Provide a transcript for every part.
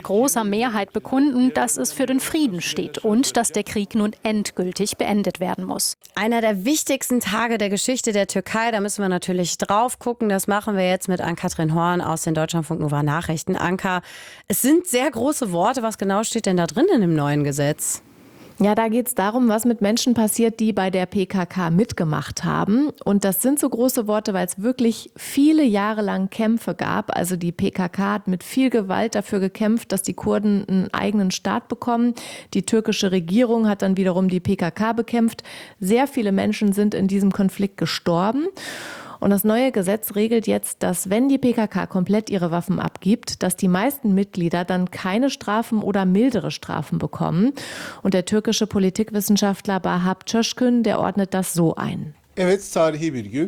großer Mehrheit bekunden, dass es für den Frieden steht und dass der Krieg nun endgültig beendet werden muss. Einer der wichtigsten Tage der Geschichte der Türkei, da müssen wir natürlich drauf gucken. Das machen wir jetzt mit Ann-Kathrin Horn aus den Deutschlandfunk Nova Nachrichten. Anka, es sind sehr große Worte. Was genau steht denn da drin in dem neuen Gesetz? Ja, da geht es darum, was mit Menschen passiert, die bei der PKK mitgemacht haben. Und das sind so große Worte, weil es wirklich viele Jahre lang Kämpfe gab. Also die PKK hat mit viel Gewalt dafür gekämpft, dass die Kurden einen eigenen Staat bekommen. Die türkische Regierung hat dann wiederum die PKK bekämpft. Sehr viele Menschen sind in diesem Konflikt gestorben. Und das neue Gesetz regelt jetzt, dass wenn die PKK komplett ihre Waffen abgibt, dass die meisten Mitglieder dann keine Strafen oder mildere Strafen bekommen. Und der türkische Politikwissenschaftler Bahap Çöşkün, der ordnet das so ein. Seit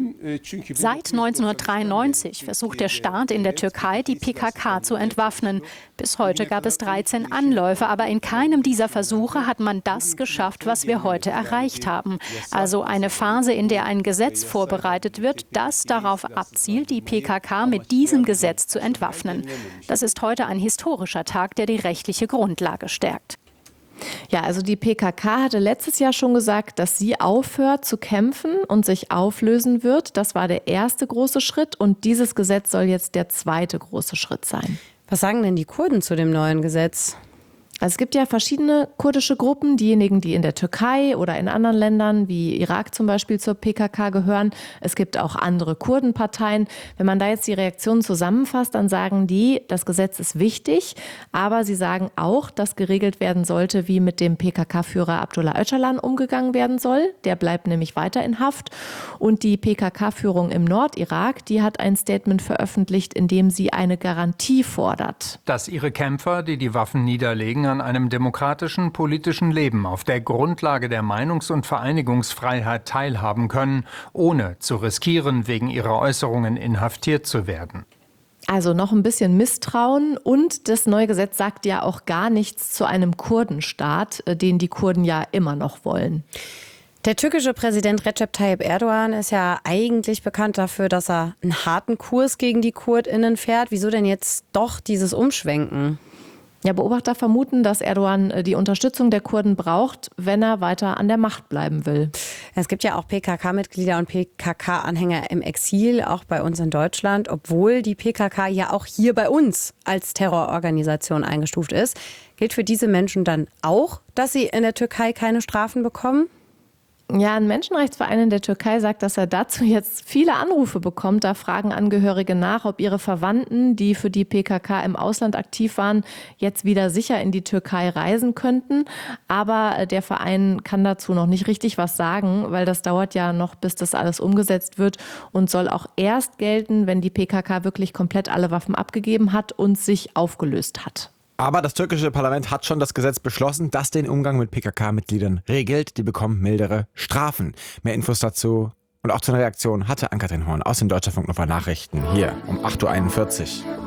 1993 versucht der Staat in der Türkei, die PKK zu entwaffnen. Bis heute gab es 13 Anläufe, aber in keinem dieser Versuche hat man das geschafft, was wir heute erreicht haben. Also eine Phase, in der ein Gesetz vorbereitet wird, das darauf abzielt, die PKK mit diesem Gesetz zu entwaffnen. Das ist heute ein historischer Tag, der die rechtliche Grundlage stärkt. Ja, also die PKK hatte letztes Jahr schon gesagt, dass sie aufhört zu kämpfen und sich auflösen wird. Das war der erste große Schritt und dieses Gesetz soll jetzt der zweite große Schritt sein. Was sagen denn die Kurden zu dem neuen Gesetz? Also es gibt ja verschiedene kurdische Gruppen, diejenigen, die in der Türkei oder in anderen Ländern wie Irak zum Beispiel zur PKK gehören. Es gibt auch andere Kurdenparteien. Wenn man da jetzt die Reaktionen zusammenfasst, dann sagen die, das Gesetz ist wichtig, aber sie sagen auch, dass geregelt werden sollte, wie mit dem PKK-Führer Abdullah Öcalan umgegangen werden soll. Der bleibt nämlich weiter in Haft. Und die PKK-Führung im Nordirak, die hat ein Statement veröffentlicht, in dem sie eine Garantie fordert. Dass ihre Kämpfer, die die Waffen niederlegen, an einem demokratischen politischen Leben auf der Grundlage der Meinungs- und Vereinigungsfreiheit teilhaben können, ohne zu riskieren, wegen ihrer Äußerungen inhaftiert zu werden. Also noch ein bisschen Misstrauen und das neue Gesetz sagt ja auch gar nichts zu einem Kurdenstaat, den die Kurden ja immer noch wollen. Der türkische Präsident Recep Tayyip Erdogan ist ja eigentlich bekannt dafür, dass er einen harten Kurs gegen die KurdInnen fährt. Wieso denn jetzt doch dieses Umschwenken? Ja, Beobachter vermuten, dass Erdogan die Unterstützung der Kurden braucht, wenn er weiter an der Macht bleiben will. Es gibt ja auch PKK-Mitglieder und PKK-Anhänger im Exil, auch bei uns in Deutschland, obwohl die PKK ja auch hier bei uns als Terrororganisation eingestuft ist. Gilt für diese Menschen dann auch, dass sie in der Türkei keine Strafen bekommen? Ja, ein Menschenrechtsverein in der Türkei sagt, dass er dazu jetzt viele Anrufe bekommt. Da fragen Angehörige nach, ob ihre Verwandten, die für die PKK im Ausland aktiv waren, jetzt wieder sicher in die Türkei reisen könnten. Aber der Verein kann dazu noch nicht richtig was sagen, weil das dauert ja noch, bis das alles umgesetzt wird und soll auch erst gelten, wenn die PKK wirklich komplett alle Waffen abgegeben hat und sich aufgelöst hat. Aber das türkische Parlament hat schon das Gesetz beschlossen, das den Umgang mit PKK-Mitgliedern regelt. Die bekommen mildere Strafen. Mehr Infos dazu und auch zu einer Reaktion hatte Ann-Kathrin Horn aus den Deutschlandfunk Nova Nachrichten hier um 8.41 Uhr.